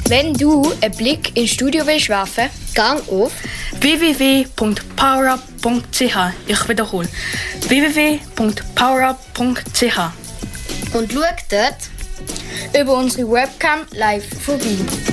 Wenn du einen Blick ins Studio willst werfen, gang auf www.powerup.ch. Ich wiederhole. www.powerup.ch. und schau dort über unsere Webcam live vorbei.